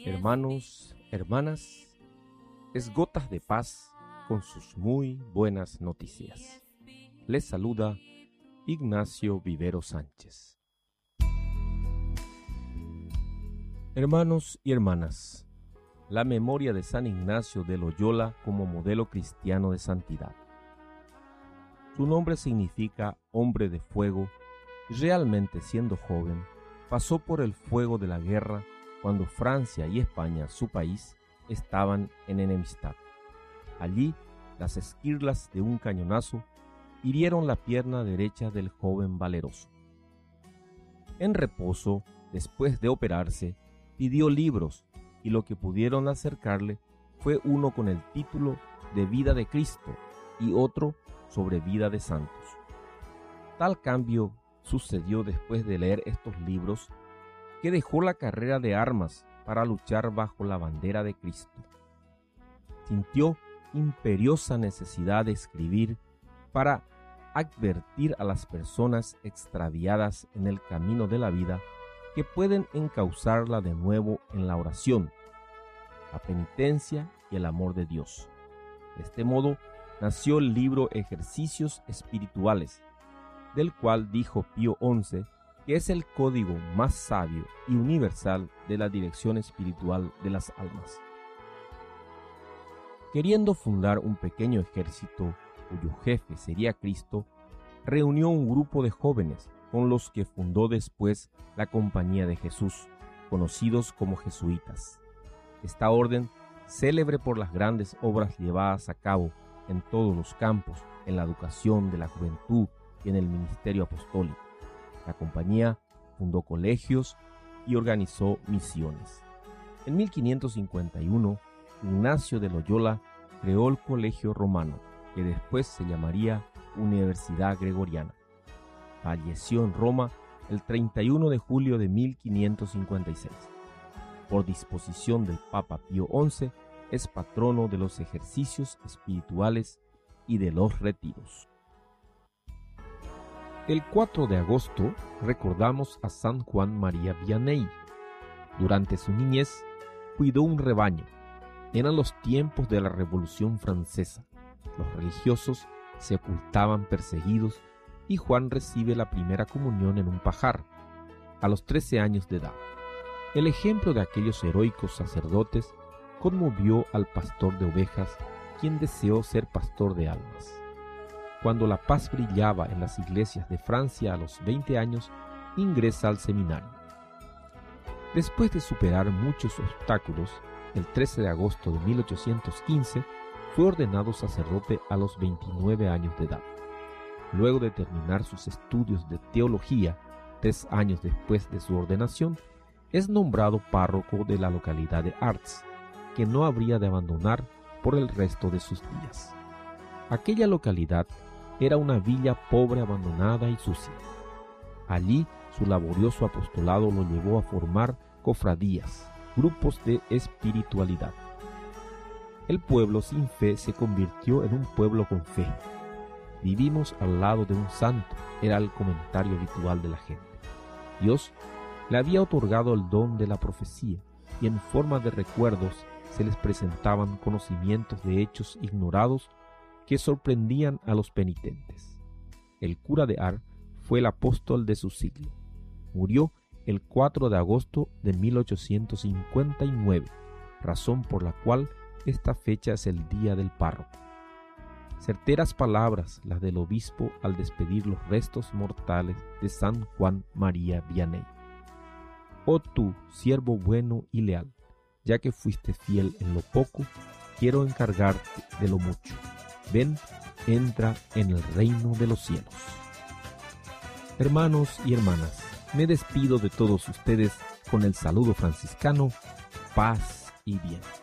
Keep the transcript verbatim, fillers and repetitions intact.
Hermanos, hermanas, es Gotas de Paz con sus muy buenas noticias. Les saluda Ignacio Vivero Sánchez. Hermanos y hermanas, la memoria de San Ignacio de Loyola como modelo cristiano de santidad. Su nombre significa hombre de fuego y realmente siendo joven pasó por el fuego de la guerra cuando Francia y España, su país, estaban en enemistad. Allí, las esquirlas de un cañonazo hirieron la pierna derecha del joven valeroso. En reposo, después de operarse, pidió libros y lo que pudieron acercarle fue uno con el título de Vida de Cristo y otro sobre Vida de Santos. Tal cambio sucedió después de leer estos libros que dejó la carrera de armas para luchar bajo la bandera de Cristo. Sintió imperiosa necesidad de escribir para advertir a las personas extraviadas en el camino de la vida que pueden encauzarla de nuevo en la oración, la penitencia y el amor de Dios. De este modo nació el libro Ejercicios Espirituales, del cual dijo Pío once que es el código más sabio y universal de la dirección espiritual de las almas. Queriendo fundar un pequeño ejército cuyo jefe sería Cristo, reunió un grupo de jóvenes con los que fundó después la Compañía de Jesús, conocidos como jesuitas. Esta orden, célebre por las grandes obras llevadas a cabo en todos los campos, en la educación de la juventud y en el ministerio apostólico. La compañía fundó colegios y organizó misiones. En mil quinientos cincuenta y uno, Ignacio de Loyola creó el Colegio Romano, que después se llamaría Universidad Gregoriana. Falleció en Roma el treinta y uno de julio de mil quinientos cincuenta y seis. Por disposición del Papa Pío once, es patrono de los ejercicios espirituales y de los retiros. El cuatro de agosto recordamos a San Juan María Vianney. Durante su niñez cuidó un rebaño. Eran los tiempos de la Revolución Francesa. Los religiosos se ocultaban perseguidos y Juan recibe la primera comunión en un pajar, a los trece años de edad. El ejemplo de aquellos heroicos sacerdotes conmovió al pastor de ovejas, quien deseó ser pastor de almas. Cuando la paz brillaba en las iglesias de Francia a los veinte años, ingresa al seminario. Después de superar muchos obstáculos, el trece de agosto de mil ochocientos quince fue ordenado sacerdote a los veintinueve años de edad. Luego de terminar sus estudios de teología, tres años después de su ordenación, es nombrado párroco de la localidad de Arts, que no habría de abandonar por el resto de sus días. Aquella localidad era una villa pobre, abandonada y sucia. Allí su laborioso apostolado lo llevó a formar cofradías, grupos de espiritualidad. El pueblo sin fe se convirtió en un pueblo con fe. Vivimos al lado de un santo, era el comentario habitual de la gente. Dios le había otorgado el don de la profecía y en forma de recuerdos se les presentaban conocimientos de hechos ignorados que sorprendían a los penitentes. El cura de Ars fue el apóstol de su siglo. Murió el cuatro de agosto de mil ochocientos cincuenta y nueve, razón por la cual esta fecha es el día del párroco. Certeras palabras las del obispo al despedir los restos mortales de San Juan María Vianney. Oh tú, siervo bueno y leal, ya que fuiste fiel en lo poco, quiero encargarte de lo mucho. Ven, entra en el reino de los cielos. Hermanos y hermanas, me despido de todos ustedes con el saludo franciscano, paz y bien.